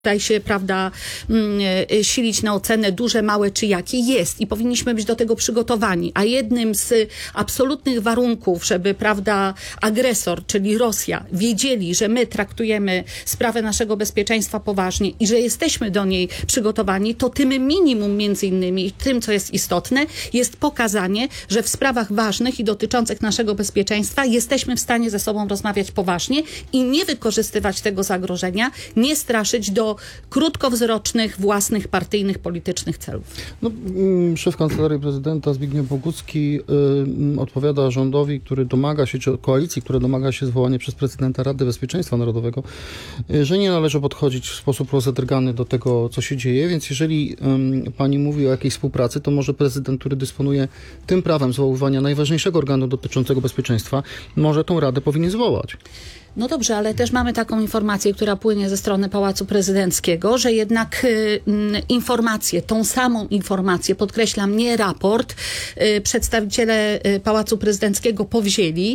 tutaj się, prawda, silić na ocenę duże, małe czy jakie jest i powinniśmy być do tego przygotowani. A jednym z absolutnych warunków, żeby, prawda, agresor, czyli Rosja, wiedzieli, że my traktujemy sprawę naszego bezpieczeństwa poważnie i że jesteśmy do niej przygotowani, to tym minimum między innymi, tym co jest istotne, jest pokazanie, że w sprawach ważnych i dotyczących naszego bezpieczeństwa jesteśmy w stanie ze sobą rozmawiać poważnie i nie wykorzystywać tego zagrożenia, nie straszyć do krótkowzrocznych, własnych, partyjnych, politycznych celów. No, szef Kancelarii Prezydenta Zbigniew Bogucki odpowiada rządowi, który domaga się, czy koalicji, która domaga się zwołania przez prezydenta Rady Bezpieczeństwa Narodowego, że nie należy podchodzić w sposób rozedrgany do tego, co się dzieje, więc jeżeli pani mówi o jakiejś współpracy, to może prezydent, który dysponuje tym prawem zwoływania najważniejszego organu dotyczącego bezpieczeństwa, może tą radę powinien zwołać. No dobrze, ale też mamy taką informację, która płynie ze strony Pałacu Prezydenckiego, że jednak informację, tą samą informację, podkreślam, nie raport, przedstawiciele Pałacu Prezydenckiego powzięli,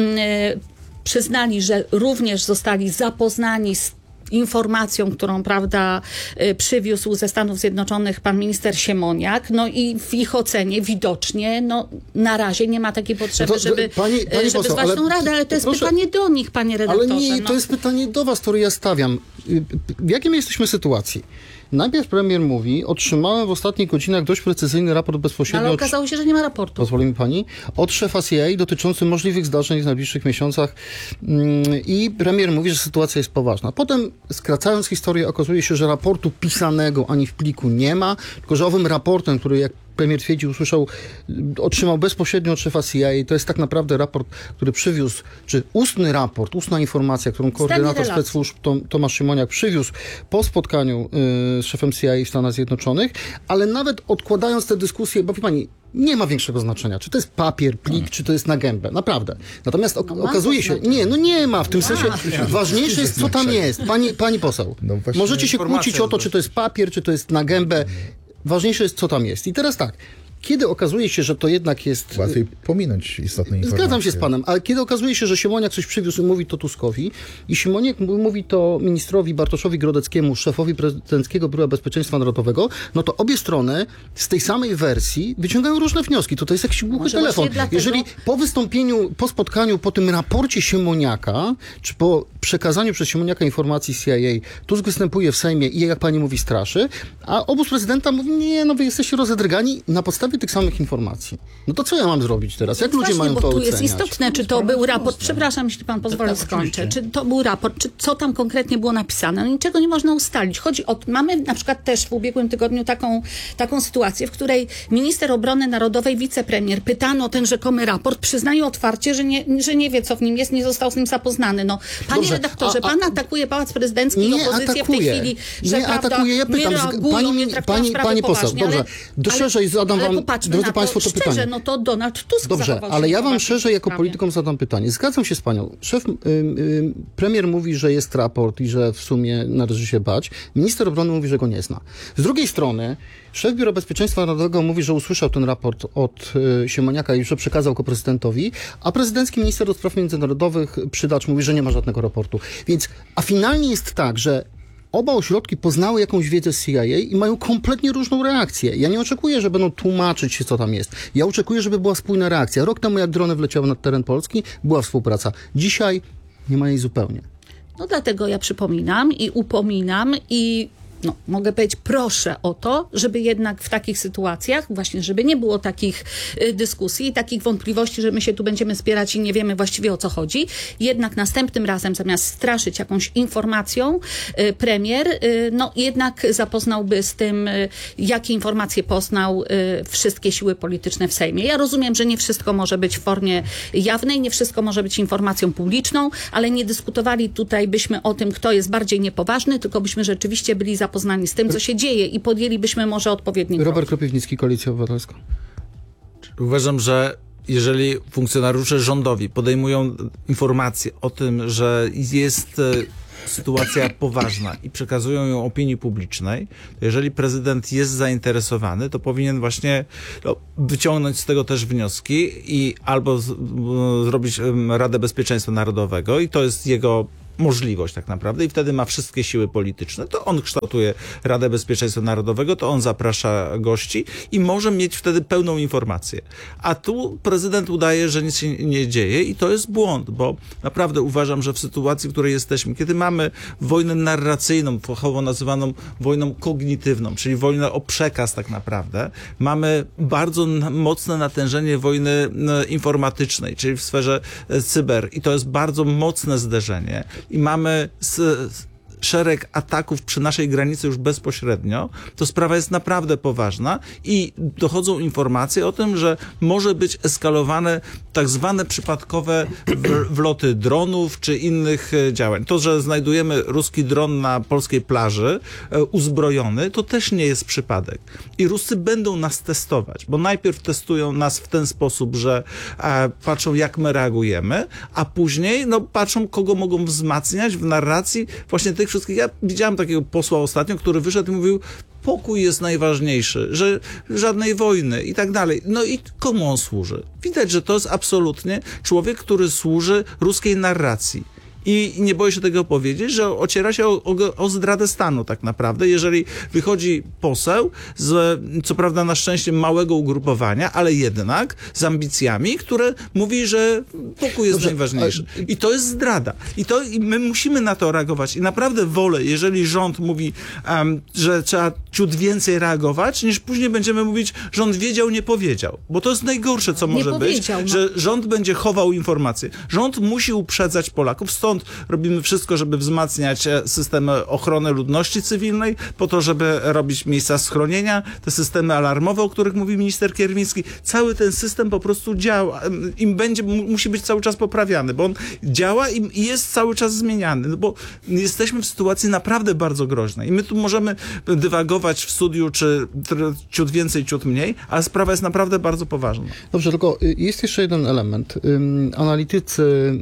przyznali, że również zostali zapoznani z informacją, którą, prawda, przywiózł ze Stanów Zjednoczonych pan minister Siemoniak, no i w ich ocenie widocznie, no na razie nie ma takiej potrzeby, żeby zwać tą radę, ale to jest pytanie do nich, panie redaktorze. Ale nie, to jest pytanie do was, które ja stawiam. W jakiej my jesteśmy sytuacji? Najpierw premier mówi, otrzymałem w ostatnich godzinach dość precyzyjny raport bezpośrednio... Ale okazało się, że nie ma raportu. Pozwoli mi pani. Od szefa CIA dotyczący możliwych zdarzeń w najbliższych miesiącach i premier mówi, że sytuacja jest poważna. Potem, skracając historię, okazuje się, że raportu pisanego ani w pliku nie ma, tylko że owym raportem, który jak premier twierdzi, otrzymał bezpośrednio od szefa CIA. To jest tak naprawdę raport, który przywiózł, czy ustny raport, ustna informacja, którą koordynator specsłużb Tomasz Siemoniak przywiózł po spotkaniu z szefem CIA w Stanach Zjednoczonych, ale nawet odkładając tę dyskusję, bo wie pani, nie ma większego znaczenia, czy to jest papier, plik, czy to jest na gębę. Naprawdę. Natomiast okazuje się, nie ma w tym sensie. Ważniejsze jest, co tam jest. Pani poseł, możecie się kłócić o to, czy to jest papier, czy to jest na gębę. Ważniejsze jest, co tam jest. I teraz tak, kiedy okazuje się, że to jednak jest... Łatwiej pominąć istotne informacje. Zgadzam się z panem, ale kiedy okazuje się, że Siemoniak coś przywiózł i mówi to Tuskowi i Siemoniak mówi to ministrowi Bartoszowi Grodeckiemu, szefowi prezydenckiego Biura Bezpieczeństwa Narodowego, no to obie strony z tej samej wersji wyciągają różne wnioski. To jest jakiś głuchy telefon. Jeżeli po wystąpieniu, po spotkaniu, po tym raporcie Siemoniaka, czy po przekazaniu przez Siemoniaka informacji CIA, Tusk występuje w Sejmie i jak pani mówi, straszy, a obóz prezydenta mówi, nie, no wy jesteście rozedrgani na podstawie tych samych informacji. No to co ja mam zrobić teraz? Jak ludzie mają to oceniać? Tu jest istotne, czy to był raport, przepraszam, jeśli pan pozwoli, skończę. Czy to był raport, czy co tam konkretnie było napisane? No niczego nie można ustalić. Chodzi o, mamy na przykład też w ubiegłym tygodniu taką sytuację, w której minister obrony narodowej, wicepremier, pytano o ten rzekomy raport, przyznaje otwarcie, że nie wie, co w nim jest, nie został z nim zapoznany. No, panie redaktorze, pan atakuje Pałac Prezydencki i opozycję w tej chwili, że nie atakuje, ja pytam, pani poseł, dobrze, szerzej zadam wam, drodzy państwo, to pytanie. No to Donald Tusk. Dobrze, ale ja wam szerzej jako politykom zadam pytanie. Zgadzam się z panią. Premier mówi, że jest raport i że w sumie należy się bać. Minister obrony mówi, że go nie zna. Z drugiej strony szef Biura Bezpieczeństwa Narodowego mówi, że usłyszał ten raport od Siemoniaka i że przekazał go prezydentowi, a prezydencki minister do spraw międzynarodowych Przydacz mówi, że nie ma żadnego raportu. Więc, a finalnie jest tak, że oba ośrodki poznały jakąś wiedzę z CIA i mają kompletnie różną reakcję. Ja nie oczekuję, że będą tłumaczyć się, co tam jest. Ja oczekuję, żeby była spójna reakcja. Rok temu, jak drony wleciały nad teren Polski, była współpraca. Dzisiaj nie ma jej zupełnie. No dlatego ja przypominam i upominam i mogę powiedzieć, proszę o to, żeby jednak w takich sytuacjach, właśnie żeby nie było takich dyskusji i takich wątpliwości, że my się tu będziemy spierać i nie wiemy właściwie o co chodzi. Jednak następnym razem, zamiast straszyć jakąś informacją, premier, jednak zapoznałby z tym, jakie informacje poznał wszystkie siły polityczne w Sejmie. Ja rozumiem, że nie wszystko może być w formie jawnej, nie wszystko może być informacją publiczną, ale nie dyskutowali tutaj byśmy o tym, kto jest bardziej niepoważny, tylko byśmy rzeczywiście byli zapoznani z tym, co się dzieje i podjęlibyśmy może odpowiedni krok. Robert Kropiwnicki, Koalicja Obywatelska. Uważam, że jeżeli funkcjonariusze rządowi podejmują informacje o tym, że jest sytuacja poważna i przekazują ją opinii publicznej, to jeżeli prezydent jest zainteresowany, to powinien właśnie wyciągnąć z tego też wnioski i albo zrobić Radę Bezpieczeństwa Narodowego i to jest jego możliwość tak naprawdę i wtedy ma wszystkie siły polityczne. To on kształtuje Radę Bezpieczeństwa Narodowego, to on zaprasza gości i może mieć wtedy pełną informację. A tu prezydent udaje, że nic się nie dzieje i to jest błąd, bo naprawdę uważam, że w sytuacji, w której jesteśmy, kiedy mamy wojnę narracyjną, fachowo nazywaną wojną kognitywną, czyli wojnę o przekaz tak naprawdę, mamy bardzo mocne natężenie wojny informatycznej, czyli w sferze cyber i to jest bardzo mocne zderzenie i mamy szereg ataków przy naszej granicy już bezpośrednio, to sprawa jest naprawdę poważna i dochodzą informacje o tym, że może być eskalowane tak zwane przypadkowe wloty dronów czy innych działań. To, że znajdujemy ruski dron na polskiej plaży uzbrojony, to też nie jest przypadek. I Ruscy będą nas testować, bo najpierw testują nas w ten sposób, że patrzą, jak my reagujemy, a później patrzą, kogo mogą wzmacniać w narracji właśnie tych wszystkich. Ja widziałem takiego posła ostatnio, który wyszedł i mówił, pokój jest najważniejszy, że żadnej wojny i tak dalej. No i komu on służy? Widać, że to jest absolutnie człowiek, który służy ruskiej narracji. I nie boję się tego powiedzieć, że ociera się o zdradę stanu tak naprawdę, jeżeli wychodzi poseł z, co prawda na szczęście małego ugrupowania, ale jednak z ambicjami, które mówi, że pokój jest najważniejszy. I to jest zdrada. I my musimy na to reagować. I naprawdę wolę, jeżeli rząd mówi, że trzeba ciut więcej reagować, niż później będziemy mówić, rząd wiedział, nie powiedział. Bo to jest najgorsze, co może być, że rząd będzie chował informacje. Rząd musi uprzedzać Polaków. Stąd robimy wszystko, żeby wzmacniać systemy ochrony ludności cywilnej, po to, żeby robić miejsca schronienia, te systemy alarmowe, o których mówi minister Kierwiński. Cały ten system po prostu działa. Musi być cały czas poprawiany, bo on działa i jest cały czas zmieniany, no bo jesteśmy w sytuacji naprawdę bardzo groźnej. I my tu możemy dywagować w studiu, czy ciut więcej, ciut mniej, ale sprawa jest naprawdę bardzo poważna. Dobrze, tylko jest jeszcze jeden element. Analitycy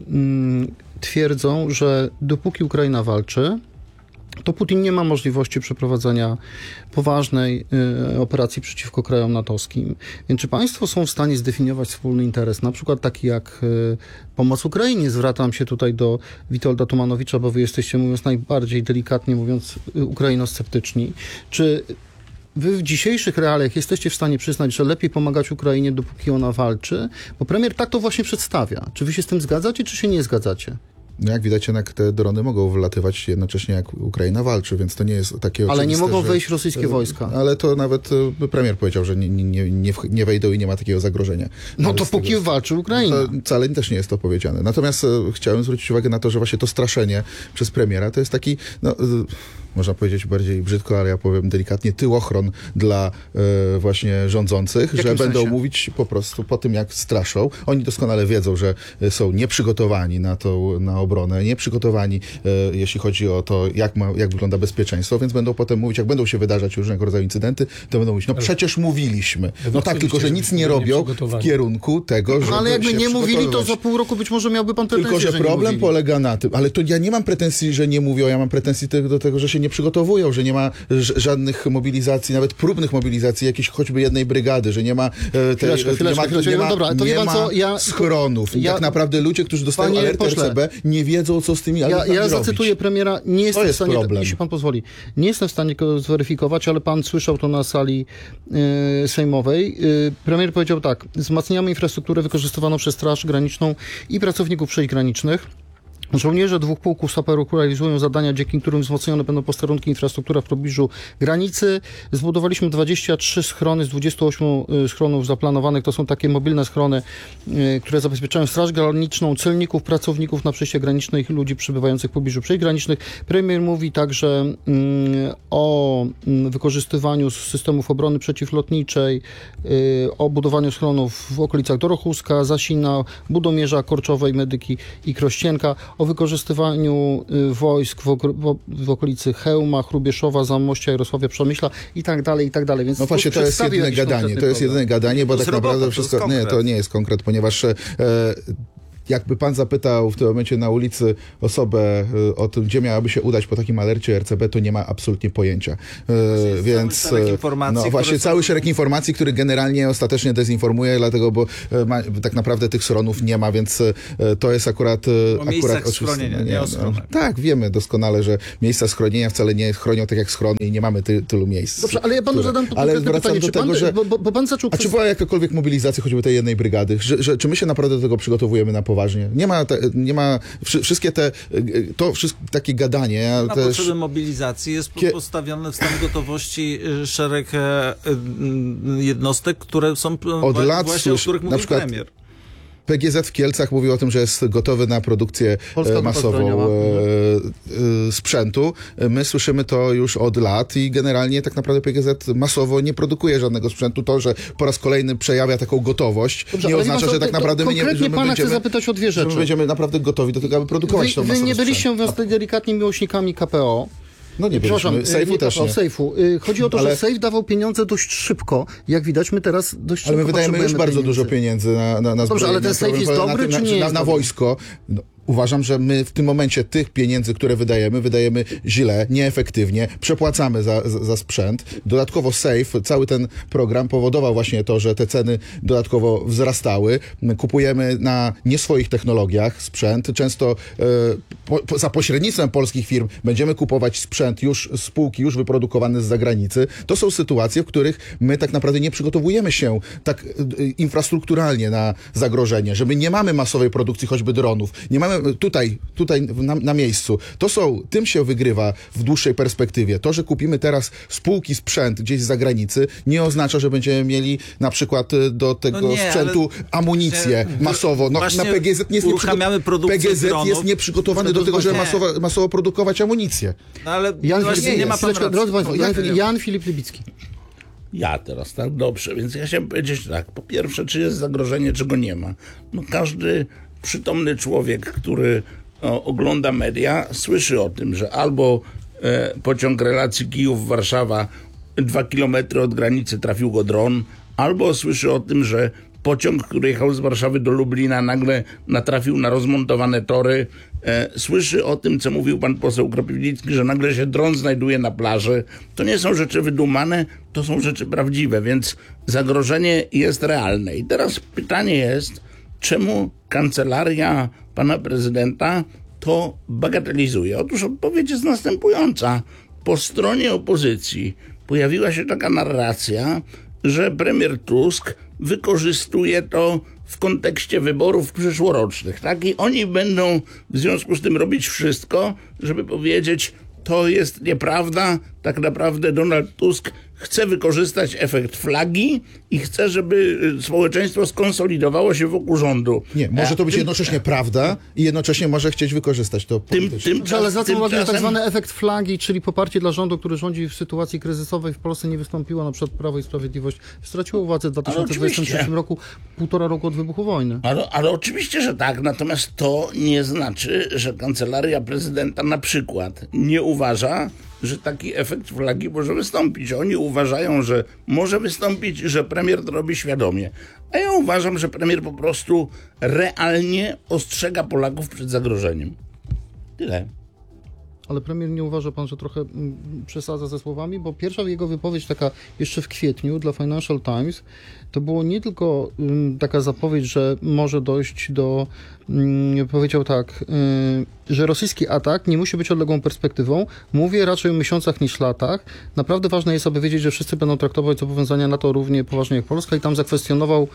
twierdzą, że dopóki Ukraina walczy, to Putin nie ma możliwości przeprowadzenia poważnej operacji przeciwko krajom natowskim. Więc czy państwo są w stanie zdefiniować wspólny interes, na przykład taki jak pomoc Ukrainie? Zwracam się tutaj do Witolda Tomanowicza, bo wy jesteście, mówiąc najbardziej delikatnie mówiąc, ukrainosceptyczni. Czy wy w dzisiejszych realiach jesteście w stanie przyznać, że lepiej pomagać Ukrainie, dopóki ona walczy? Bo premier tak to właśnie przedstawia. Czy wy się z tym zgadzacie, czy się nie zgadzacie? No jak widać, jednak te drony mogą wylatywać jednocześnie jak Ukraina walczy, więc to nie jest takie oczywiste. Ale nie mogą wejść rosyjskie wojska. Ale to nawet premier powiedział, że nie wejdą i nie ma takiego zagrożenia. No to póki walczy Ukraina. To wcale też nie jest to powiedziane. Natomiast chciałem zwrócić uwagę na to, że właśnie to straszenie przez premiera to jest taki, można powiedzieć bardziej brzydko, ale ja powiem delikatnie, tyłochron dla właśnie rządzących, że będą mówić po prostu po tym, jak straszą. Oni doskonale wiedzą, że są nieprzygotowani na obronę, nieprzygotowani, jeśli chodzi o to, jak wygląda bezpieczeństwo, więc będą potem mówić, jak będą się wydarzać różnego rodzaju incydenty, to będą mówić, przecież mówiliśmy. No tak, tylko że nic nie robią w kierunku tego, żeby ale jakby się nie mówili, to za pół roku być może miałby pan pretensje, tylko, że problem polega na tym, ale to ja nie mam pretensji, że nie mówią, ja mam pretensji do tego, że się nie przygotowują, że nie ma żadnych mobilizacji, nawet próbnych mobilizacji jakiejś choćby jednej brygady, że nie ma schronów. Tak naprawdę ludzie, którzy dostają alert RCB, nie wiedzą, co z tymi alertami robić. Ja zacytuję premiera, nie jestem w stanie, jeśli pan pozwoli, nie jestem w stanie go zweryfikować, ale pan słyszał to na sali sejmowej. Premier powiedział tak: wzmacniamy infrastrukturę wykorzystywaną przez Straż Graniczną i pracowników przejść granicznych. Żołnierze 2 pułków saperów realizują zadania, dzięki którym wzmocnione będą posterunki, infrastruktura w pobliżu granicy. Zbudowaliśmy 23 schrony z 28 schronów zaplanowanych. To są takie mobilne schrony, które zabezpieczają Straż Graniczną, celników, pracowników na przejściach granicznych i ludzi przebywających w pobliżu przejść granicznych. Premier mówi także o wykorzystywaniu systemów obrony przeciwlotniczej, o budowaniu schronów w okolicach Dorochuska, Zasina, Budomierza, Korczowej, Medyki i Krościenka, o wykorzystywaniu wojsk w okolicy Chełma, Hrubieszowa, Zamościa, Jarosławia, Przemyśla i tak dalej, i tak dalej. Więc no właśnie, to jest jedyne gadanie. To jest jedyne gadanie, bo tak naprawdę wszystko... Nie, to nie jest konkret, ponieważ jakby pan zapytał w tym momencie na ulicy osobę o tym, gdzie miałaby się udać po takim alercie RCB, to nie ma absolutnie pojęcia. Więc cały szereg informacji, no właśnie cały szereg informacji, który generalnie ostatecznie dezinformuje, dlatego, bo tak naprawdę tych schronów nie ma, więc to jest akurat miejscach schronienia, nie o schronach. Tak, wiemy doskonale, że miejsca schronienia wcale nie chronią tak jak schrony i nie mamy tylu miejsc. Dobrze, ale ja panu zadam konkretne pytanie. Czy pan, bo pan zaczął... A czy była jakakolwiek mobilizacja choćby tej jednej brygady? Czy my się naprawdę do tego przygotowujemy na poważnie? Nie ma wszystkie takie gadanie. Na potrzeby mobilizacji jest postawiony w stan gotowości szereg jednostek, które są od lat właśnie, o których mówił premier. PGZ w Kielcach mówił o tym, że jest gotowy na produkcję masową sprzętu. My słyszymy to już od lat i generalnie tak naprawdę PGZ masowo nie produkuje żadnego sprzętu. To, że po raz kolejny przejawia taką gotowość, nie oznacza, że tak naprawdę konkretnie pana chcę zapytać o dwie rzeczy. My będziemy naprawdę gotowi do tego, aby produkować tą masową Wy nie byliście, mówiąc delikatnie, miłośnikami KPO. No nie byliśmy. Sejfu też nie. Sejfu. Chodzi o to, że Sejf dawał pieniądze dość szybko. Jak widać, my teraz dość szybko ale my wydajemy już bardzo dużo pieniędzy na dobrze, ale ten Sejf jest dobry, czy nie jest na wojsko. No, uważam, że my w tym momencie tych pieniędzy, które wydajemy źle, nieefektywnie, przepłacamy za sprzęt. Dodatkowo Sejf, cały ten program powodował właśnie to, że te ceny dodatkowo wzrastały. Kupujemy na nie swoich technologiach sprzęt. Często za pośrednictwem polskich firm będziemy kupować sprzęt już z półki, już wyprodukowany z zagranicy. To są sytuacje, w których my tak naprawdę nie przygotowujemy się tak infrastrukturalnie na zagrożenie, że my nie mamy masowej produkcji choćby dronów, nie mamy tutaj na miejscu. Tym się wygrywa w dłuższej perspektywie. To, że kupimy teraz z półki sprzęt gdzieś z zagranicy, nie oznacza, że będziemy mieli na przykład do tego sprzętu amunicję masowo. No, na PGZ jest nieprzygotowany do tego, żeby masowo produkować amunicję. No, ale nie ma pan Jan Filip Libicki. Ja teraz, tak? Dobrze, więc ja chciałem powiedzieć tak. Po pierwsze, czy jest zagrożenie, czy go nie ma. No każdy przytomny człowiek, który ogląda media, słyszy o tym, że albo pociąg relacji Kijów-Warszawa 2 kilometry od granicy trafił go dron, albo słyszy o tym, że pociąg, który jechał z Warszawy do Lublina, nagle natrafił na rozmontowane tory. Słyszy o tym, co mówił pan poseł Kropiwnicki, że nagle się dron znajduje na plaży. To nie są rzeczy wydumane, to są rzeczy prawdziwe, więc zagrożenie jest realne. I teraz pytanie jest, czemu kancelaria pana prezydenta to bagatelizuje? Otóż odpowiedź jest następująca. Po stronie opozycji pojawiła się taka narracja, że premier Tusk wykorzystuje to w kontekście wyborów przyszłorocznych, tak? I oni będą w związku z tym robić wszystko, żeby powiedzieć, to jest nieprawda, tak naprawdę Donald Tusk chce wykorzystać efekt flagi i chce, żeby społeczeństwo skonsolidowało się wokół rządu. Nie, może to być jednocześnie prawda i jednocześnie może chcieć wykorzystać to ale zwracam uwagę na tak zwany efekt flagi, czyli poparcie dla rządu, który rządzi w sytuacji kryzysowej w Polsce nie wystąpiło, na przykład Prawo i Sprawiedliwość straciło władzę w 2023 roku, 1,5 roku od wybuchu wojny. Ale oczywiście, że tak, natomiast to nie znaczy, że kancelaria prezydenta na przykład nie uważa, że taki efekt flagi może wystąpić. Oni uważają, że może wystąpić, że premier to robi świadomie. A ja uważam, że premier po prostu realnie ostrzega Polaków przed zagrożeniem. Tyle. Ale premier, nie uważa pan, że trochę przesadza ze słowami? Bo pierwsza jego wypowiedź taka jeszcze w kwietniu dla Financial Times to było nie tylko taka zapowiedź, że może dojść do, powiedział tak, że rosyjski atak nie musi być odległą perspektywą. Mówię raczej o miesiącach niż latach. Naprawdę ważne jest, aby wiedzieć, że wszyscy będą traktować zobowiązania NATO równie poważnie jak Polska i tam zakwestionował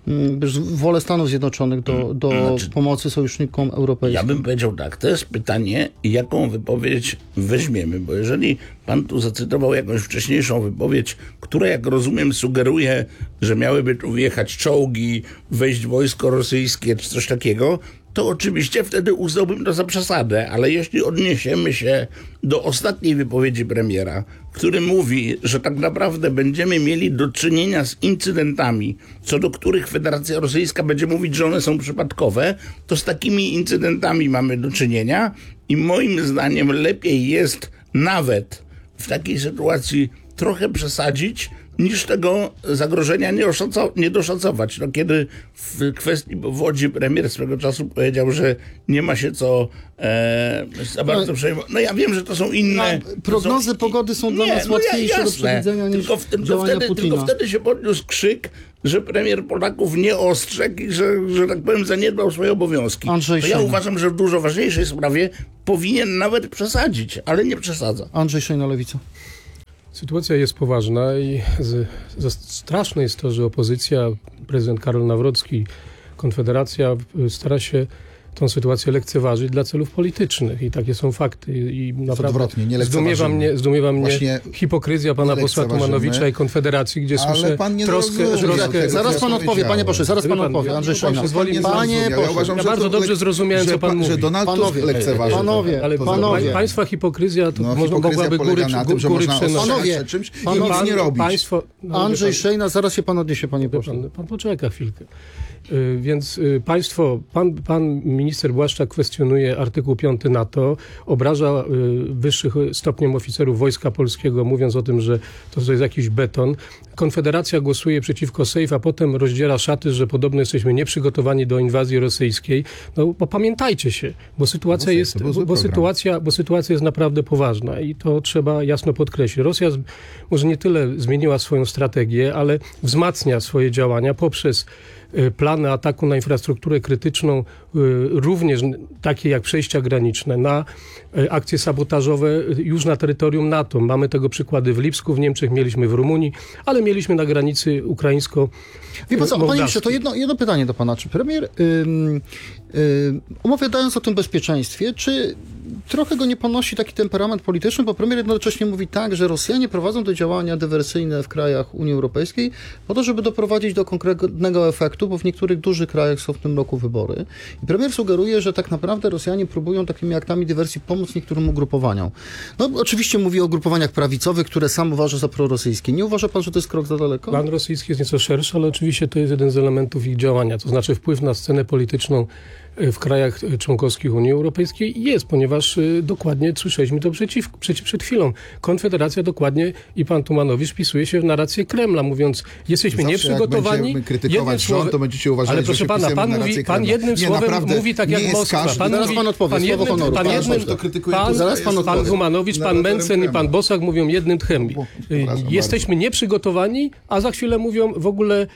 wolę Stanów Zjednoczonych do pomocy sojusznikom europejskim. Ja bym powiedział tak, to jest pytanie, jaką wypowiedź weźmiemy, bo jeżeli pan tu zacytował jakąś wcześniejszą wypowiedź, która, jak rozumiem, sugeruje, że miałyby tu wjechać czołgi, wejść wojsko rosyjskie czy coś takiego, to oczywiście wtedy uznałbym to za przesadę, ale jeśli odniesiemy się do ostatniej wypowiedzi premiera, który mówi, że tak naprawdę będziemy mieli do czynienia z incydentami, co do których Federacja Rosyjska będzie mówić, że one są przypadkowe, to z takimi incydentami mamy do czynienia i moim zdaniem lepiej jest nawet w takiej sytuacji trochę przesadzić, niż tego zagrożenia nie doszacować. No, kiedy w kwestii powodzi premier swego czasu powiedział, że nie ma się co za bardzo przejmować. No ja wiem, że to są inne... Prognozy pogody są dla nas łatwiejsze do przewidzenia niż działania Putina. Tylko wtedy się podniósł krzyk, że premier Polaków nie ostrzegł i że tak powiem zaniedbał swoje obowiązki. Andrzej to ja Szejna. uważam, że w dużo ważniejszej sprawie powinien nawet przesadzić, ale nie przesadza. Andrzej Szejna, Lewica. Sytuacja jest poważna i straszne jest to, że opozycja, prezydent Karol Nawrocki, Konfederacja stara się tą sytuację lekceważyć dla celów politycznych i takie są fakty. I naprawdę odwrotnie, nie lekceważymy. zdumiewa mnie Właśnie hipokryzja pana posła Tumanowicza i Konfederacji, gdzie słyszę pan nie troskę... Zaraz pan odpowie, panie pośle, zaraz pan odpowie. Andrzej Szejna. Ja uważam, Ja że bardzo to dobrze zrozumiałem, co pan mówi. Że Donald Tusk lekceważy. Ale państwa hipokryzja to mogłaby góry Panowie, czymś i nic nie robić. Andrzej Szejna, zaraz się pan odniesie, panie pośle. Pan poczeka chwilkę. Więc państwo, pan minister Błaszczak kwestionuje artykuł 5 NATO, obraża wyższych stopniem oficerów Wojska Polskiego, mówiąc o tym, że to jest jakiś beton. Konfederacja głosuje przeciwko SAFE, a potem rozdziera szaty, że podobno jesteśmy nieprzygotowani do inwazji rosyjskiej. No bo pamiętajcie się, bo sytuacja jest naprawdę poważna i to trzeba jasno podkreślić. Rosja może nie tyle zmieniła swoją strategię, ale wzmacnia swoje działania poprzez plany ataku na infrastrukturę krytyczną, również takie jak przejścia graniczne, na akcje sabotażowe już na terytorium NATO. Mamy tego przykłady w Lipsku, w Niemczech, mieliśmy w Rumunii, ale mieliśmy na granicy ukraińsko-mołdawskiej. Wie pan co, panie ministrze, to jedno pytanie do pana. Czy premier, opowiadając o tym bezpieczeństwie, czy trochę go nie ponosi taki temperament polityczny, bo premier jednocześnie mówi tak, że Rosjanie prowadzą te działania dywersyjne w krajach Unii Europejskiej po to, żeby doprowadzić do konkretnego efektu, bo w niektórych dużych krajach są w tym roku wybory. I premier sugeruje, że tak naprawdę Rosjanie próbują takimi aktami dywersji pomóc niektórym ugrupowaniom. No oczywiście mówi o ugrupowaniach prawicowych, które sam uważa za prorosyjskie. Nie uważa pan, że to jest krok za daleko? Plan rosyjski jest nieco szerszy, ale oczywiście to jest jeden z elementów ich działania, to znaczy wpływ na scenę polityczną w krajach członkowskich Unii Europejskiej jest, ponieważ dokładnie słyszeliśmy to przed chwilą. Konfederacja dokładnie i pan Tumanowicz wpisuje się w narrację Kremla, mówiąc, jesteśmy Zawsze nieprzygotowani. Jak będziemy krytykować rząd, to będziecie uważali, ale proszę pana, pan jednym słowem mówi tak jak Moskwa. Pan Tumanowicz, pan Mencen i pan Bosak mówią jednym tchem. Jesteśmy nieprzygotowani, a za chwilę mówią w ogóle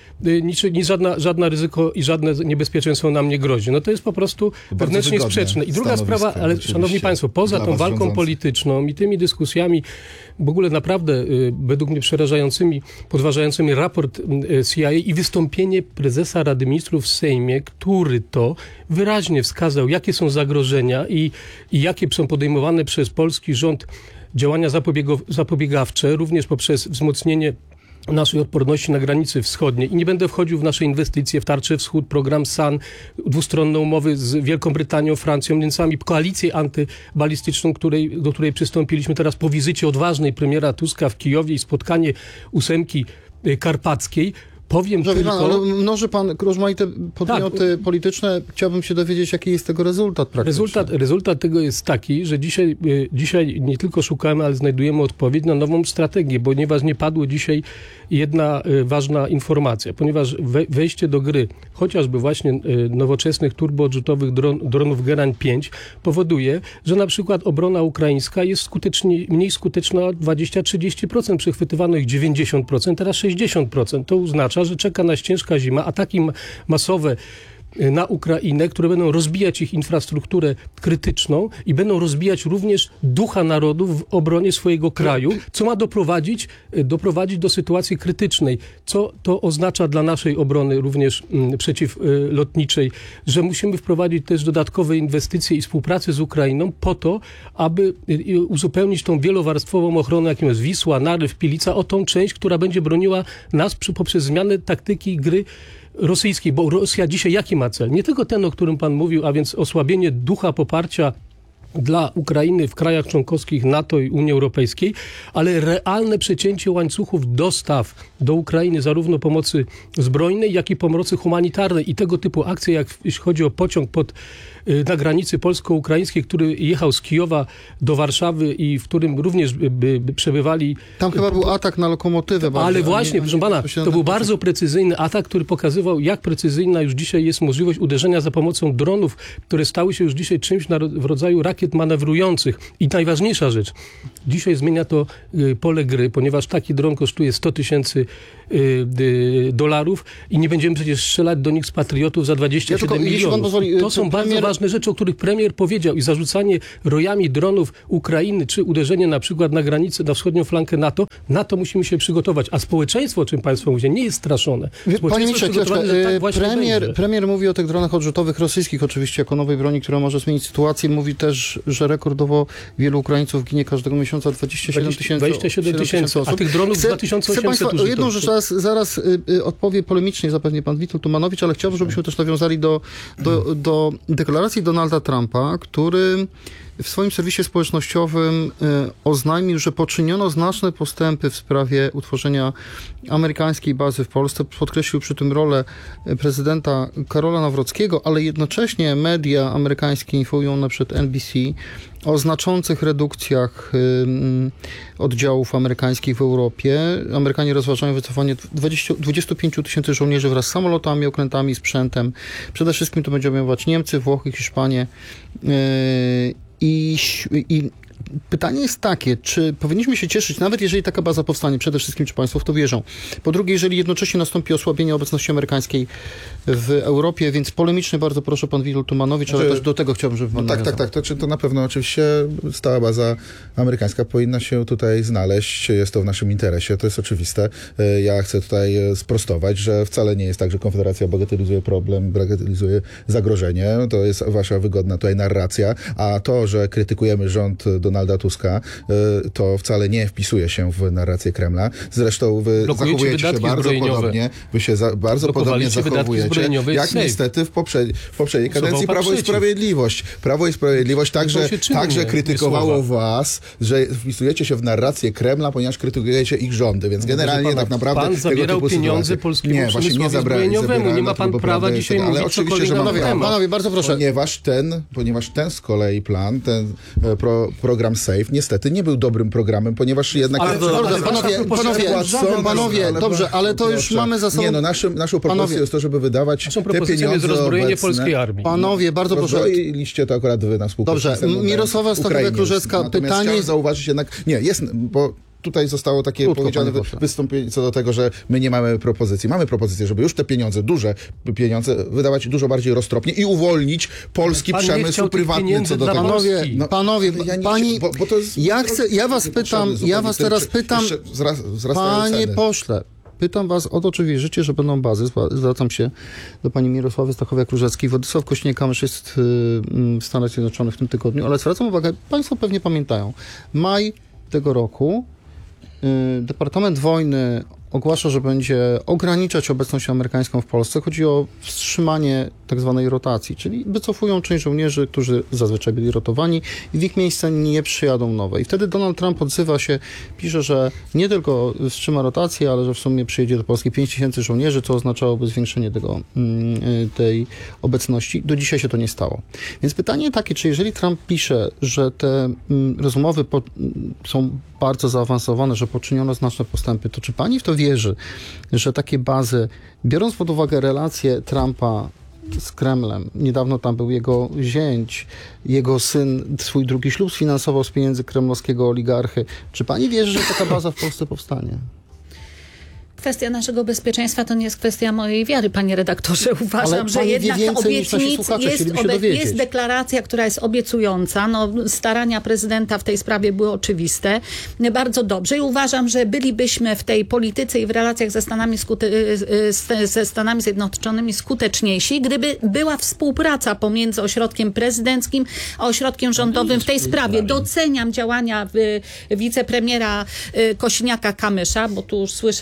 żadne ryzyko i żadne niebezpieczeństwo nam nie grozi. No to jest po prostu wewnętrznie sprzeczne. I druga sprawa, ale szanowni państwo, poza tą walką polityczną i tymi dyskusjami w ogóle naprawdę według mnie przerażającymi, podważającymi raport CIA i wystąpienie prezesa Rady Ministrów w Sejmie, który to wyraźnie wskazał, jakie są zagrożenia i jakie są podejmowane przez polski rząd działania zapobiegawcze, również poprzez wzmocnienie naszej odporności na granicy wschodniej. I nie będę wchodził w nasze inwestycje, w Tarczę Wschód, program SAN, dwustronne umowy z Wielką Brytanią, Francją, Niemcami, koalicję antybalistyczną, do której przystąpiliśmy teraz po wizycie odważnej premiera Tuska w Kijowie i spotkanie 8 Karpackiej. Powiem tylko... ale mnoży pan rozmaite podmioty polityczne. Chciałbym się dowiedzieć, jaki jest tego rezultat praktyczny. Rezultat tego jest taki, że dzisiaj nie tylko szukamy, ale znajdujemy odpowiedź na nową strategię, ponieważ nie padło dzisiaj jedna ważna informacja, ponieważ wejście do gry chociażby właśnie nowoczesnych turboodrzutowych dronów Gerań 5 powoduje, że na przykład obrona ukraińska jest mniej skuteczna o 20-30%, przechwytywano ich 90%, teraz 60%. To oznacza, że czeka nas ciężka zima, ataki masowe na Ukrainę, które będą rozbijać ich infrastrukturę krytyczną i będą rozbijać również ducha narodów w obronie swojego kraju, co ma doprowadzić do sytuacji krytycznej. Co to oznacza dla naszej obrony również przeciwlotniczej, że musimy wprowadzić też dodatkowe inwestycje i współpracę z Ukrainą po to, aby uzupełnić tą wielowarstwową ochronę, jaką jest Wisła, Narew, Pilica, o tą część, która będzie broniła nas poprzez zmianę taktyki gry rosyjskiej, bo Rosja dzisiaj jaki ma cel? Nie tylko ten, o którym pan mówił, a więc osłabienie ducha poparcia dla Ukrainy w krajach członkowskich NATO i Unii Europejskiej, ale realne przecięcie łańcuchów dostaw do Ukrainy zarówno pomocy zbrojnej, jak i pomocy humanitarnej. I tego typu akcje, jak jeśli chodzi o pociąg na granicy polsko-ukraińskiej, który jechał z Kijowa do Warszawy i w którym również przebywali... Tam chyba był atak na lokomotywę. Ale właśnie, proszę pana, to był bardzo precyzyjny atak, który pokazywał, jak precyzyjna już dzisiaj jest możliwość uderzenia za pomocą dronów, które stały się już dzisiaj czymś w rodzaju rakiet manewrujących. I najważniejsza rzecz, dzisiaj zmienia to pole gry, ponieważ taki dron kosztuje $100,000 i nie będziemy przecież strzelać do nich z patriotów za 27 milionów. Pozwoli, to są bardzo ważne rzeczy, o których premier powiedział, i zarzucanie rojami dronów Ukrainy, czy uderzenie na przykład na granicę, na wschodnią flankę NATO, na to musimy się przygotować. A społeczeństwo, o czym państwo mówicie, nie jest straszone. Panie ministrze, Tak premier mówi o tych dronach odrzutowych rosyjskich, oczywiście jako nowej broni, która może zmienić sytuację. Mówi też, że rekordowo wielu Ukraińców ginie każdego miesiąca, 27 tysięcy osób. A tych dronów 2800 Chcę Państwa jedną rzecz zaraz odpowie polemicznie zapewne pan Witold Tumanowicz, ale chciałbym, żebyśmy też nawiązali do deklaracji Donalda Trumpa, który w swoim serwisie społecznościowym oznajmił, że poczyniono znaczne postępy w sprawie utworzenia amerykańskiej bazy w Polsce. Podkreślił przy tym rolę prezydenta Karola Nawrockiego, ale jednocześnie media amerykańskie informują, na przykład NBC, o znaczących redukcjach oddziałów amerykańskich w Europie. Amerykanie rozważają wycofanie 25 tysięcy żołnierzy wraz z samolotami, okrętami, sprzętem. Przede wszystkim to będzie obejmować Niemcy, Włochy, Hiszpanię. I pytanie jest takie, czy powinniśmy się cieszyć, nawet jeżeli taka baza powstanie, przede wszystkim, czy państwo w to wierzą. Po drugie, jeżeli jednocześnie nastąpi osłabienie obecności amerykańskiej w Europie, więc polemicznie bardzo proszę pan Witold Tumanowicz, ale też do tego chciałbym, żeby pan nawiązał. Tak. To na pewno oczywiście stała baza amerykańska powinna się tutaj znaleźć. Jest to w naszym interesie, to jest oczywiste. Ja chcę tutaj sprostować, że wcale nie jest tak, że Konfederacja bagatelizuje problem, bagatelizuje zagrożenie. To jest wasza wygodna tutaj narracja, a to, że krytykujemy rząd Donalda Tuska, to wcale nie wpisuje się w narrację Kremla. Zresztą wy zachowujecie się bardzo podobnie. Wy się bardzo podobnie zachowujecie, jak niestety w poprzedniej kadencji Prawo i Sprawiedliwość. Prawo i Sprawiedliwość także krytykowało was, że wpisujecie się w narrację Kremla, ponieważ krytykujecie ich rządy, więc generalnie tak naprawdę pan zabierał pieniądze polskiemu przemysłowi zbrojeniowemu. Nie ma pan prawa dzisiaj mówić cokolwiek na temat. Panowie, bardzo proszę. Ponieważ ten z kolei plan, ten program SAFE niestety nie był dobrym programem, ponieważ jednak... Panowie, dobrze, ale to już mamy za sobą... Nie, naszą propozycją jest to, żeby wydawać te pieniądze rozbrojenie polskiej armii. Panowie, bardzo proszę. Rozbroiliście to akurat wy na współpracę. Dobrze, Mirosława Stachowiak-Różecka, pytanie... Chciałem zauważyć jednak... Nie, jest, bo tutaj zostało takie powiedziane wystąpienie co do tego, że my nie mamy propozycji. Mamy propozycję, żeby już te pieniądze, duże pieniądze, wydawać dużo bardziej roztropnie i uwolnić polski przemysł prywatny co do tego. Ja was teraz pytam, panie pośle, pytam was o to, czy wierzycie, że będą bazy. Zwracam się do pani Mirosławy Stachowiak-Różeckiej. Władysław Kośniak-Kamysz jest w Stanach Zjednoczonych w tym tygodniu, ale zwracam uwagę, państwo pewnie pamiętają, maj tego roku Departament Wojny ogłasza, że będzie ograniczać obecność amerykańską w Polsce. Chodzi o wstrzymanie tak zwanej rotacji, czyli wycofują część żołnierzy, którzy zazwyczaj byli rotowani i w ich miejsce nie przyjadą nowe. I wtedy Donald Trump odzywa się, pisze, że nie tylko wstrzyma rotację, ale że w sumie przyjedzie do Polski 5 tysięcy żołnierzy, co oznaczałoby zwiększenie tej obecności. Do dzisiaj się to nie stało. Więc pytanie takie, czy jeżeli Trump pisze, że te rozmowy są bardzo zaawansowane, że poczyniono znaczne postępy, to czy pani w to wierzy, że takie bazy, biorąc pod uwagę relacje Trumpa z Kremlem, niedawno tam był jego zięć, jego syn swój drugi ślub sfinansował z pieniędzy kremlowskiego oligarchy, czy pani wierzy, że taka baza w Polsce powstanie? Kwestia naszego bezpieczeństwa to nie jest kwestia mojej wiary, panie redaktorze. Uważam, że jednak obietnic jest deklaracja, która jest obiecująca. No, starania prezydenta w tej sprawie były oczywiste. Bardzo dobrze. I uważam, że bylibyśmy w tej polityce i w relacjach ze Stanami Zjednoczonymi skuteczniejsi, gdyby była współpraca pomiędzy ośrodkiem prezydenckim a ośrodkiem rządowym w tej sprawie. Doceniam działania wicepremiera Kośniaka-Kamysza, bo tu już słyszę, że pan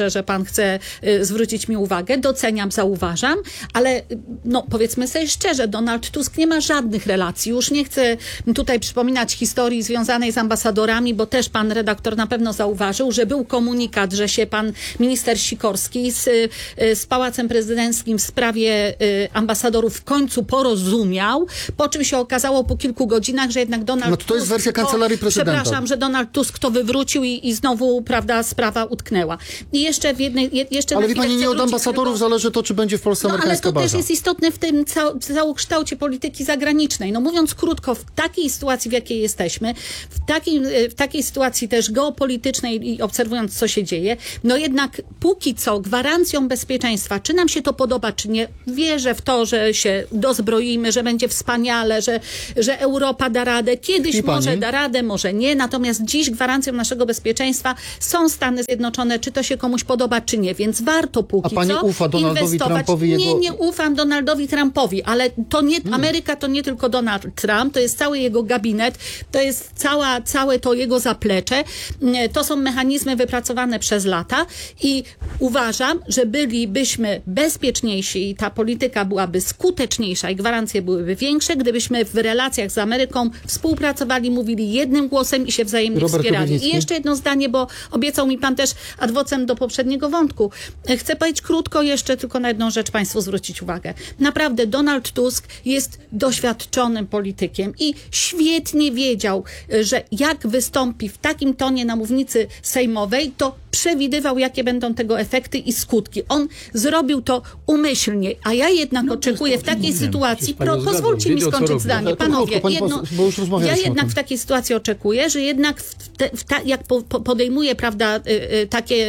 chce zwrócić mi uwagę. Doceniam, zauważam, ale no, powiedzmy sobie szczerze, Donald Tusk nie ma żadnych relacji. Już nie chcę tutaj przypominać historii związanej z ambasadorami, bo też pan redaktor na pewno zauważył, że był komunikat, że się pan minister Sikorski z Pałacem Prezydenckim w sprawie ambasadorów w końcu porozumiał, po czym się okazało po kilku godzinach, że jednak Donald No to jest Tusk, wersja Kancelarii Prezydenta. Przepraszam, że Donald Tusk to wywrócił i znowu, prawda, sprawa utknęła. I jeszcze w jednej... Ale wie pani, nie od ambasadorów zależy to, czy będzie w Polsce amerykańska baza. Ale to też jest istotne w tym całokształcie polityki zagranicznej. No mówiąc krótko, w takiej sytuacji, w jakiej jesteśmy, w takiej sytuacji też geopolitycznej i obserwując, co się dzieje, no jednak póki co gwarancją bezpieczeństwa, czy nam się to podoba, czy nie, wierzę w to, że się dozbroimy, że będzie wspaniale, że Europa da radę. Kiedyś może da radę, może nie. Natomiast dziś gwarancją naszego bezpieczeństwa są Stany Zjednoczone, czy to się komuś podoba, czy nie. Więc warto póki co A pani ufa Donaldowi inwestować. Trumpowi? Nie ufam Donaldowi Trumpowi, ale to nie, Ameryka to nie tylko Donald Trump, to jest cały jego gabinet, to jest całe to jego zaplecze. To są mechanizmy wypracowane przez lata i uważam, że bylibyśmy bezpieczniejsi i ta polityka byłaby skuteczniejsza i gwarancje byłyby większe, gdybyśmy w relacjach z Ameryką współpracowali, mówili jednym głosem i się wzajemnie wspierali. I jeszcze jedno zdanie, bo obiecał mi pan też ad vocem do poprzedniego wątku. Chcę powiedzieć krótko jeszcze tylko na jedną rzecz państwu zwrócić uwagę. Naprawdę Donald Tusk jest doświadczonym politykiem i świetnie wiedział, że jak wystąpi w takim tonie na mównicy sejmowej, to przewidywał, jakie będą tego efekty i skutki. On zrobił to umyślnie, a ja jednak oczekuję w takiej sytuacji, pozwólcie mi skończyć zdanie, panowie, ja jednak w takiej sytuacji oczekuję, że jednak jak podejmuje, prawda, takie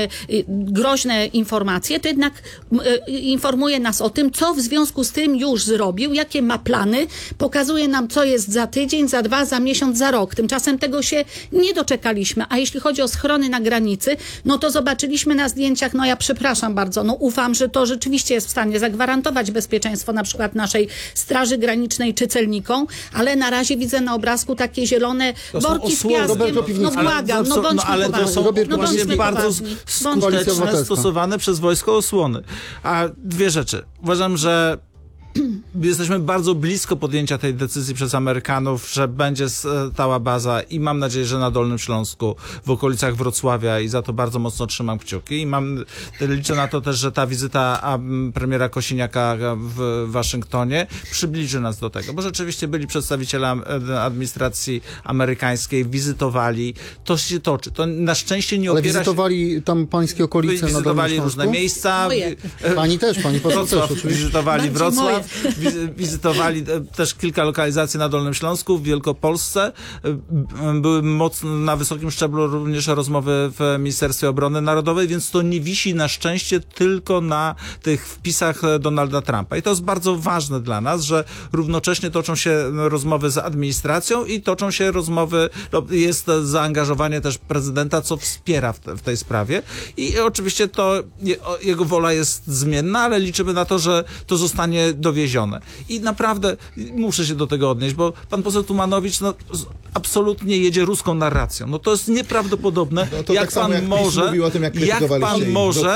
groźne informacje, to jednak informuje nas o tym, co w związku z tym już zrobił, jakie ma plany, pokazuje nam, co jest za tydzień, za 2, za miesiąc, za rok. Tymczasem tego się nie doczekaliśmy, a jeśli chodzi o schrony na granicy, no to zobaczyliśmy na zdjęciach, no ja przepraszam bardzo, no ufam, że to rzeczywiście jest w stanie zagwarantować bezpieczeństwo na przykład naszej Straży Granicznej czy celnikom, ale na razie widzę na obrazku takie zielone worki z piaskiem. No błagam, no bądźmy ale to są właśnie bardzo skuteczne, stosowane przez wojsko osłony. A dwie rzeczy. Uważam, że jesteśmy bardzo blisko podjęcia tej decyzji przez Amerykanów, że będzie stała baza i mam nadzieję, że na Dolnym Śląsku, w okolicach Wrocławia i za to bardzo mocno trzymam kciuki i liczę na to też, że ta wizyta premiera Kosiniaka w Waszyngtonie przybliży nas do tego, bo rzeczywiście byli przedstawiciele administracji amerykańskiej, wizytowali, to się toczy. To na szczęście nie opiera się... wizytowali tam pańskie okolice na Dolnym Śląsku? Różne miejsca. Pani też, pani poseł też oczywiście. Wizytowali Wrocław. Wizytowali też kilka lokalizacji na Dolnym Śląsku, w Wielkopolsce. Były mocno na wysokim szczeblu również rozmowy w Ministerstwie Obrony Narodowej, więc to nie wisi na szczęście tylko na tych wpisach Donalda Trumpa. I to jest bardzo ważne dla nas, że równocześnie toczą się rozmowy z administracją i toczą się rozmowy, jest zaangażowanie też prezydenta, co wspiera w tej sprawie. I oczywiście to jego wola jest zmienna, ale liczymy na to, że to zostanie dowiezione. I naprawdę muszę się do tego odnieść, bo pan poseł Tumanowicz absolutnie jedzie ruską narracją. No to jest nieprawdopodobne, to jak tak samo, pan może, jak pan może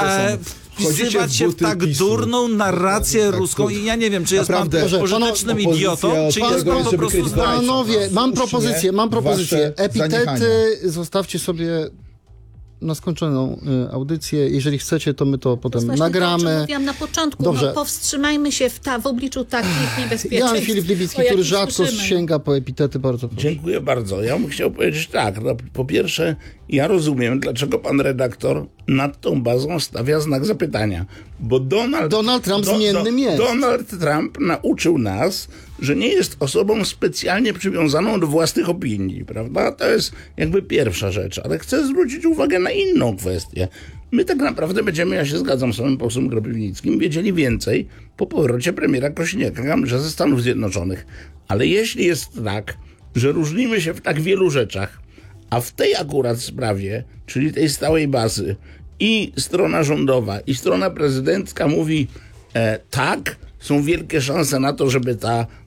wpisywać się w tak durną narrację ruską i ja nie wiem, czy jest pan pożytecznym idiotą, czy jest pan po prostu... Panowie, mam propozycję. Epitety zostawcie sobie na skończoną audycję. Jeżeli chcecie, to my to potem nagramy. To, o czym mówiłam na początku. Dobrze. No, powstrzymajmy się w obliczu takich niebezpieczeństw. Jan Filip Libicki, który rzadko sięga po epitety, bardzo proszę. Dziękuję bardzo. Ja bym chciał powiedzieć tak. No, po pierwsze, ja rozumiem, dlaczego pan redaktor nad tą bazą stawia znak zapytania. Bo Donald Trump zmiennym jest. Donald Trump nauczył nas, że nie jest osobą specjalnie przywiązaną do własnych opinii, prawda? To jest jakby pierwsza rzecz. Ale chcę zwrócić uwagę na inną kwestię. My tak naprawdę będziemy, ja się zgadzam z panem posłem Kropiwnickim, wiedzieli więcej po powrocie premiera Kosiniaka ze Stanów Zjednoczonych. Ale jeśli jest tak, że różnimy się w tak wielu rzeczach, a w tej akurat sprawie, czyli tej stałej bazy, i strona rządowa, i strona prezydencka mówi tak, są wielkie szanse na to, żeby ta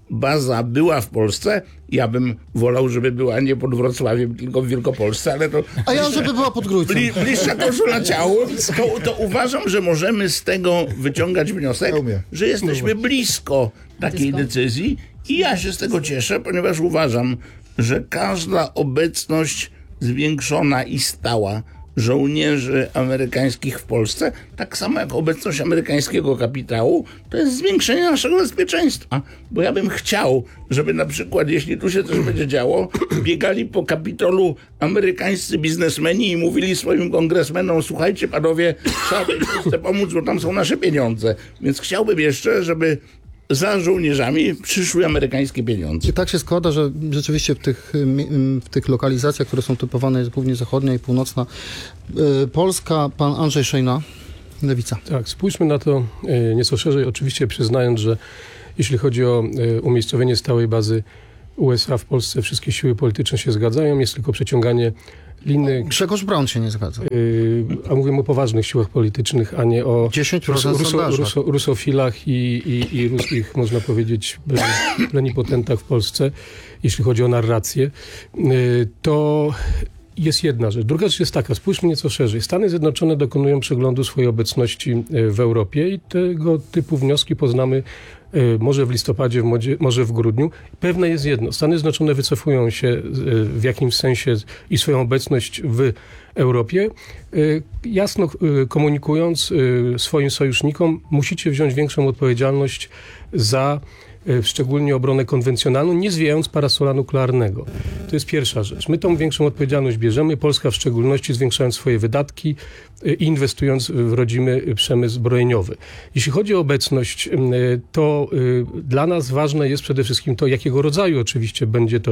baza była w Polsce, ja bym wolał, żeby była nie pod Wrocławiem, tylko w Wielkopolsce, ale to... A ja, żeby była pod Grójcem. Bliższa koszula ciału, to uważam, że możemy z tego wyciągać wniosek, że jesteśmy blisko takiej decyzji i ja się z tego cieszę, ponieważ uważam, że każda obecność zwiększona i stała żołnierzy amerykańskich w Polsce, tak samo jak obecność amerykańskiego kapitału, to jest zwiększenie naszego bezpieczeństwa. Bo ja bym chciał, żeby na przykład, jeśli tu się coś będzie działo, biegali po Kapitolu amerykańscy biznesmeni i mówili swoim kongresmenom: słuchajcie panowie, trzeba Polsce pomóc, bo tam są nasze pieniądze. Więc chciałbym jeszcze, żeby za żołnierzami przyszły amerykańskie pieniądze. I tak się składa, że rzeczywiście w tych lokalizacjach, które są typowane, jest głównie zachodnia i północna Polska, pan Andrzej Szejna, Lewica. Tak, spójrzmy na to nieco szerzej, oczywiście przyznając, że jeśli chodzi o umiejscowienie stałej bazy USA w Polsce, wszystkie siły polityczne się zgadzają, jest tylko przeciąganie liny. Grzegorz Braun się nie zgadza. A mówimy o poważnych siłach politycznych, a nie o 10% rusofilach i ruskich, można powiedzieć, plenipotentach w Polsce, jeśli chodzi o narrację. To jest jedna rzecz. Druga rzecz jest taka, spójrzmy nieco szerzej. Stany Zjednoczone dokonują przeglądu swojej obecności w Europie i tego typu wnioski poznamy może w listopadzie, może w grudniu. Pewne jest jedno. Stany Zjednoczone wycofują się w jakimś sensie i swoją obecność w Europie, jasno komunikując swoim sojusznikom: musicie wziąć większą odpowiedzialność za szczególnie obronę konwencjonalną, nie zwijając parasola nuklearnego. To jest pierwsza rzecz. My tą większą odpowiedzialność bierzemy, Polska w szczególności, zwiększając swoje wydatki i inwestując w rodzimy przemysł zbrojeniowy. Jeśli chodzi o obecność, to dla nas ważne jest przede wszystkim to, jakiego rodzaju oczywiście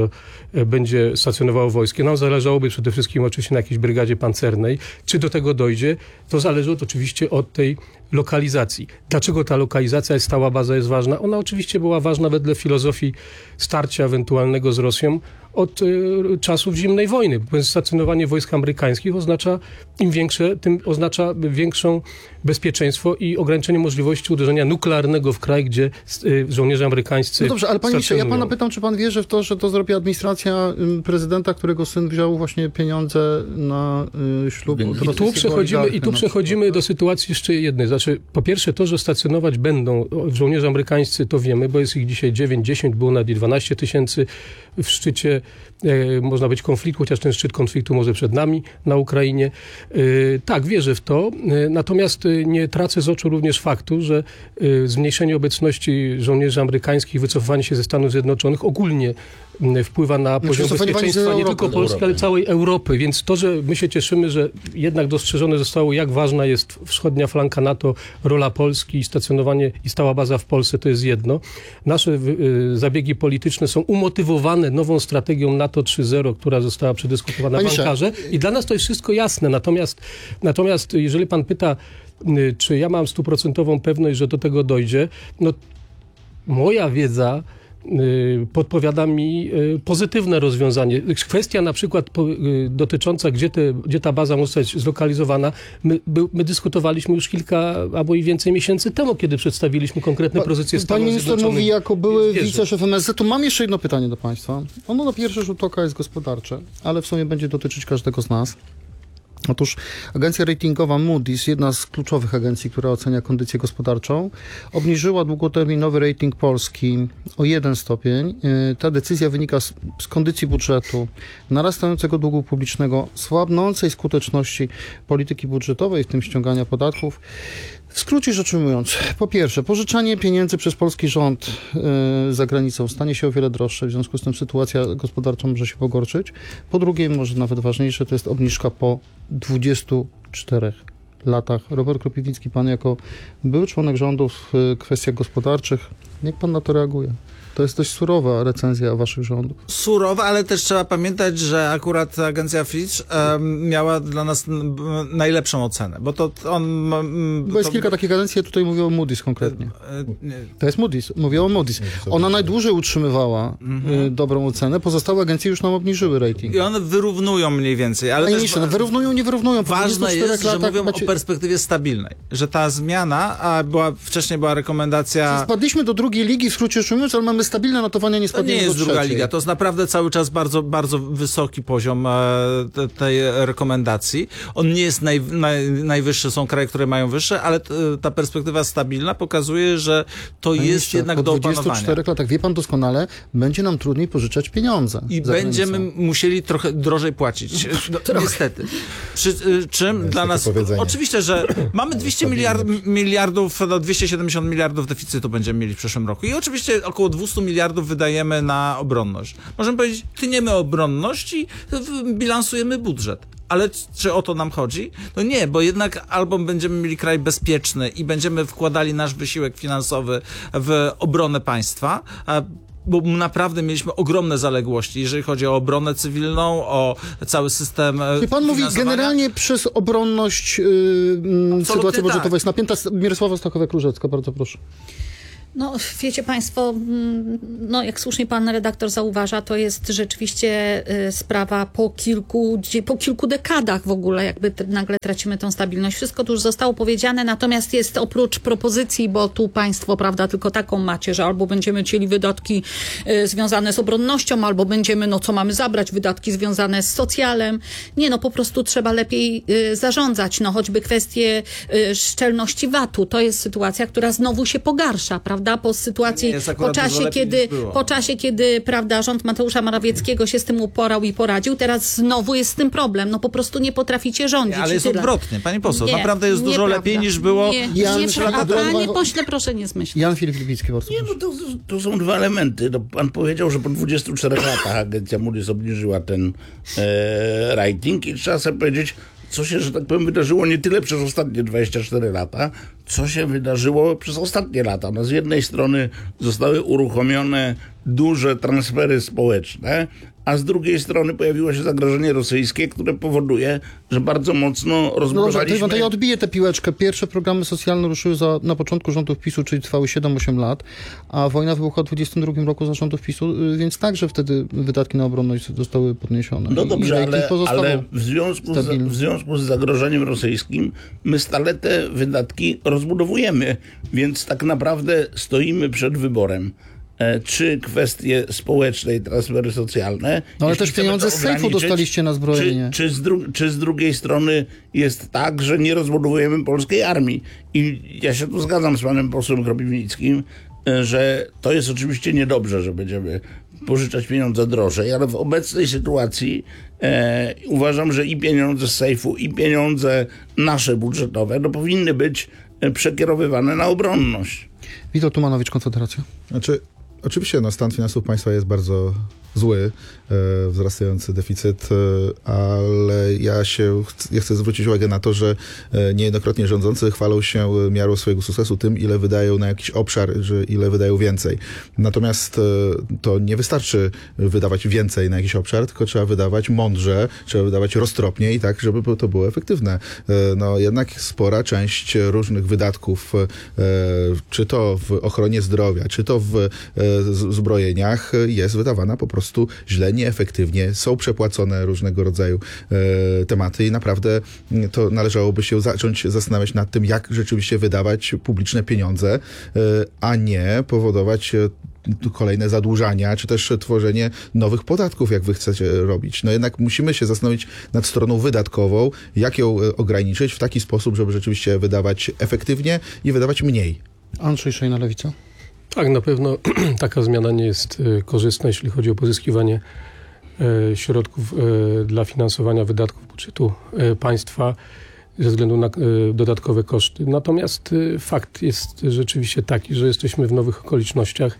będzie stacjonowało wojsko. Nam zależałoby przede wszystkim oczywiście na jakiejś brygadzie pancernej. Czy do tego dojdzie, to zależy oczywiście od tej lokalizacji. Dlaczego ta lokalizacja, stała baza jest ważna? Ona oczywiście była ważna wedle filozofii starcia ewentualnego z Rosją od czasów zimnej wojny. Stacjonowanie wojsk amerykańskich oznacza im większe, tym oznacza większą bezpieczeństwo i ograniczenie możliwości uderzenia nuklearnego w kraj, gdzie żołnierze amerykańscy. No dobrze, ale panie ministrze, ja stacjonują. pana pytam, czy pan wierzy w to, że to zrobi administracja prezydenta, którego syn wziął właśnie pieniądze na ślub? I tu przechodzimy do sytuacji jeszcze jednej. Znaczy, po pierwsze to, że stacjonować będą żołnierze amerykańscy, to wiemy, bo jest ich dzisiaj 9-10, było nawet i 12 tysięcy w szczycie, można być konfliktu, chociaż ten szczyt konfliktu może przed nami na Ukrainie. Tak, wierzę w to, natomiast nie tracę z oczu również faktu, że zmniejszenie obecności żołnierzy amerykańskich, wycofanie się ze Stanów Zjednoczonych ogólnie wpływa na poziom bezpieczeństwa nie tylko Polski, ale całej Europy. Więc to, że my się cieszymy, że jednak dostrzeżone zostało, jak ważna jest wschodnia flanka NATO, rola Polski i stacjonowanie i stała baza w Polsce, to jest jedno. Nasze zabiegi polityczne są umotywowane nową strategią NATO 3.0, która została przedyskutowana w Ankarze. I dla nas to jest wszystko jasne. Natomiast jeżeli pan pyta, czy ja mam 100% pewność, że do tego dojdzie, no moja wiedza podpowiada mi pozytywne rozwiązanie. Kwestia na przykład dotycząca, gdzie ta baza może zostać zlokalizowana, my dyskutowaliśmy już kilka albo i więcej miesięcy temu, kiedy przedstawiliśmy konkretne pozycje Stanów Pan minister Zjednoczonych. mówi jako były wiceszef MSZ-u. Mam jeszcze jedno pytanie do państwa. Ono na pierwszy rzut oka jest gospodarcze, ale w sumie będzie dotyczyć każdego z nas. Otóż agencja ratingowa Moody's, jedna z kluczowych agencji, która ocenia kondycję gospodarczą, obniżyła długoterminowy rating Polski o 1 stopień. Ta decyzja wynika z kondycji budżetu, narastającego długu publicznego, słabnącej skuteczności polityki budżetowej, w tym ściągania podatków. W skrócie rzecz ujmując, po pierwsze, pożyczanie pieniędzy przez polski rząd za granicą stanie się o wiele droższe, w związku z tym sytuacja gospodarcza może się pogorszyć. Po drugie, może nawet ważniejsze, to jest obniżka po 24 latach. Robert Kropiwnicki, pan jako były członek rządu w kwestiach gospodarczych, jak pan na to reaguje? To jest dość surowa recenzja waszych rządów. Surowa, ale też trzeba pamiętać, że akurat agencja Fitch miała dla nas najlepszą ocenę, bo to on... Bo jest kilka takich agencji, ja tutaj mówię o Moody's konkretnie. To jest Moody's, mówię o Moody's. Ona najdłużej utrzymywała dobrą ocenę, pozostałe agencje już nam obniżyły rating. I one wyrównują mniej więcej, ale też... wyrównują, nie wyrównują. Ważne jest, że mówią o perspektywie stabilnej, że ta zmiana, wcześniej była rekomendacja... Spadliśmy do drugiej ligi, w skrócie rzecz ujmując, ale mamy stabilne notowania, nie To spadniemy nie jest do druga trzeciej. liga, to jest naprawdę cały czas bardzo, bardzo wysoki poziom tej rekomendacji. On nie jest najwyższy, są kraje, które mają wyższe, ale ta perspektywa stabilna pokazuje, że to Panie jest ministrze, jednak po do 24 opanowania. latach, wie pan doskonale, będzie nam trudniej pożyczać pieniądze. I za będziemy granicą. musieli trochę drożej płacić. No, niestety. Przy czym dla nas... powiedzenie. Oczywiście, że mamy 200 miliardów, 270 miliardów deficytu będziemy mieli w przyszłym roku. I oczywiście około 200 miliardów wydajemy na obronność. Możemy powiedzieć, tniemy obronność i bilansujemy budżet. Ale czy o to nam chodzi? No nie, bo jednak albo będziemy mieli kraj bezpieczny i będziemy wkładali nasz wysiłek finansowy w obronę państwa, bo naprawdę mieliśmy ogromne zaległości, jeżeli chodzi o obronę cywilną, o cały system Czyli pan mówi, finansowania. generalnie przez obronność sytuacja budżetowa tak. jest napięta. Mirosława Stachowa-Różecka, bardzo proszę. No, wiecie państwo, no jak słusznie pan redaktor zauważa, to jest rzeczywiście sprawa po kilku dekadach w ogóle, jakby nagle tracimy tą stabilność. Wszystko tu już zostało powiedziane, natomiast jest oprócz propozycji, bo tu państwo, prawda, tylko taką macie, że albo będziemy chcieli wydatki związane z obronnością, albo będziemy, no co mamy zabrać, wydatki związane z socjalem. Nie, no po prostu trzeba lepiej zarządzać, no choćby kwestie szczelności VAT-u. To jest sytuacja, która znowu się pogarsza, prawda? Po sytuacji, jest akurat dużo lepiej niż było. po czasie, kiedy, prawda, rząd Mateusza Morawieckiego się z tym uporał i poradził, teraz znowu jest z tym problem. No po prostu nie potraficie rządzić. Ale i jest tyle. odwrotnie, pani poseł. Nie, Naprawdę jest dużo nieprawda. lepiej niż było. Panie pośle, proszę nie zmyślać. Jan Filip Lipicki, bardzo Nie, proszę. no to są dwa elementy. No, pan powiedział, że po 24 latach agencja Moody's obniżyła ten rating i trzeba sobie powiedzieć, co się, że tak powiem, wydarzyło nie tyle przez ostatnie 24 lata, co się wydarzyło przez ostatnie lata. No, z jednej strony zostały uruchomione duże transfery społeczne, a z drugiej strony pojawiło się zagrożenie rosyjskie, które powoduje, że bardzo mocno No dobrze, rozbudowaliśmy... to ja odbiję tę piłeczkę. Pierwsze programy socjalne ruszyły na początku rządów PiS-u, czyli trwały 7-8 lat, a wojna wybuchła w 22 roku za rządów PiS-u, więc także wtedy wydatki na obronność zostały podniesione. No dobrze, ale w stabilny. związku z zagrożeniem rosyjskim my stale te wydatki rozbudowujemy, więc tak naprawdę stoimy przed wyborem. Czy kwestie społeczne i transfery socjalne. No ale jeśli też chcemy pieniądze to z sejfu ograniczyć, dostaliście na zbrojenie. Czy z drugiej strony jest tak, że nie rozbudowujemy polskiej armii? I ja się tu zgadzam z panem posłem Kropiwnickim, że to jest oczywiście niedobrze, że będziemy pożyczać pieniądze drożej, ale w obecnej sytuacji uważam, że i pieniądze z sejfu, i pieniądze nasze budżetowe no, powinny być przekierowywane na obronność. Witold Tumanowicz, Konfederacja. Znaczy, oczywiście stan finansów państwa jest bardzo zły, wzrastający deficyt, ale ja chcę zwrócić uwagę na to, że niejednokrotnie rządzący chwalą się miarą swojego sukcesu tym, ile wydają na jakiś obszar, że ile wydają więcej. Natomiast to nie wystarczy wydawać więcej na jakiś obszar, tylko trzeba wydawać mądrze, trzeba wydawać roztropnie i tak, żeby to było efektywne. No jednak spora część różnych wydatków, czy to w ochronie zdrowia, czy to w zbrojeniach jest wydawana po prostu źle, nieefektywnie, są przepłacone różnego rodzaju tematy i naprawdę to należałoby się zacząć zastanawiać nad tym, jak rzeczywiście wydawać publiczne pieniądze, a nie powodować kolejne zadłużania, czy też tworzenie nowych podatków, jak wy chcecie robić. No jednak musimy się zastanowić nad stroną wydatkową, jak ją ograniczyć w taki sposób, żeby rzeczywiście wydawać efektywnie i wydawać mniej. Andrzej Szejna, Lewica. Tak, na pewno taka zmiana nie jest korzystna, jeśli chodzi o pozyskiwanie środków dla finansowania wydatków budżetu państwa ze względu na dodatkowe koszty. Natomiast fakt jest rzeczywiście taki, że jesteśmy w nowych okolicznościach.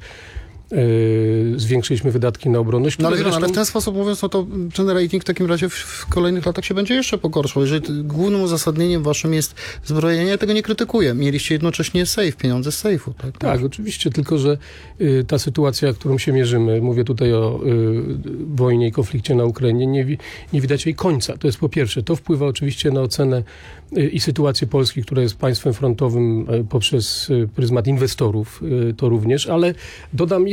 Zwiększyliśmy wydatki na obronność. No ale, zresztą... ale w ten sposób mówiąc, no to ten rating w takim razie w kolejnych latach się będzie jeszcze pogorszał. Jeżeli głównym uzasadnieniem waszym jest zbrojenie, ja tego nie krytykuję. Mieliście jednocześnie pieniądze z sejfu. Tak, oczywiście, tylko że ta sytuacja, którą się mierzymy, mówię tutaj o wojnie i konflikcie na Ukrainie, nie widać jej końca. To jest po pierwsze. To wpływa oczywiście na ocenę i sytuację Polski, która jest państwem frontowym poprzez pryzmat inwestorów, to również, ale dodam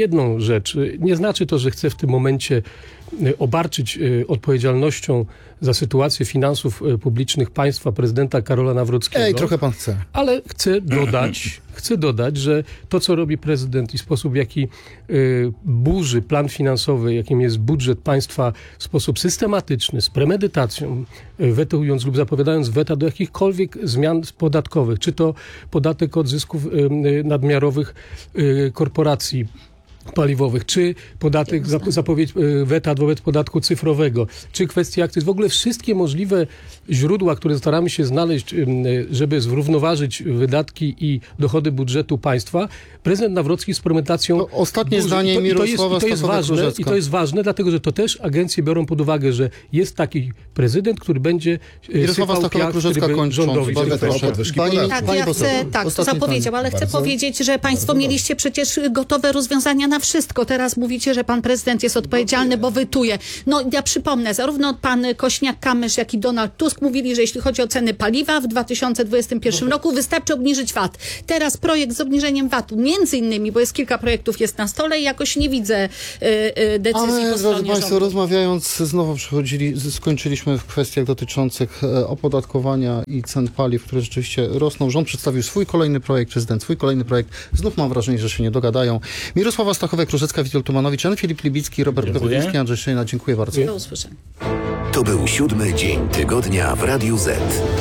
jedną rzecz. Nie znaczy to, że chcę w tym momencie obarczyć odpowiedzialnością za sytuację finansów publicznych państwa prezydenta Karola Nawrockiego. Ej, trochę pan chce. Ale chcę dodać, że to, co robi prezydent i sposób, w jaki burzy plan finansowy, jakim jest budżet państwa w sposób systematyczny, z premedytacją, weteując lub zapowiadając weta do jakichkolwiek zmian podatkowych, czy to podatek od zysków nadmiarowych korporacji paliwowych, czy podatek, zapowiedź weta wobec podatku cyfrowego, czy kwestia akcyz. W ogóle wszystkie możliwe źródła, które staramy się znaleźć, żeby zrównoważyć wydatki i dochody budżetu państwa, prezydent Nawrocki z premedytacją... Ostatnie zdanie Mirosława Stachowa-Różecka. I to jest ważne, dlatego że to też agencje biorą pod uwagę, że jest taki prezydent, który będzie Mirosława Stachowa-Różecka kończąc. Bardzo proszę. Ja chcę, to zapowiedział, ale chcę powiedzieć, że państwo mieliście przecież gotowe rozwiązania na wszystko. Teraz mówicie, że pan prezydent jest odpowiedzialny, bo wytuje. No ja przypomnę, zarówno pan Kośniak-Kamysz, jak i Donald Tusk mówili, że jeśli chodzi o ceny paliwa w 2021 roku, wystarczy obniżyć VAT. Teraz projekt z obniżeniem VAT-u, między innymi, bo jest kilka projektów jest na stole i jakoś nie widzę decyzji po stronie drodzy państwo, rządu. rozmawiając, znowu skończyliśmy w kwestiach dotyczących opodatkowania i cen paliw, które rzeczywiście rosną. Rząd przedstawił swój kolejny projekt, prezydent swój kolejny projekt. Znów mam wrażenie, że się nie dogadają. Mirosława Stachowa-Różecka, Witold Tumanowicz, Jan Filip Libicki, Robert Gawryński, Andrzej Szejna. Dziękuję bardzo. Do usłyszenia. To był 7. dzień tygodnia w Radiu Z.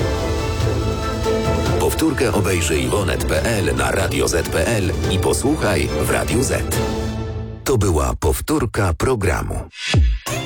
Powtórkę obejrzyj w onet.pl, na radioz.pl i posłuchaj w Radiu Z. To była powtórka programu.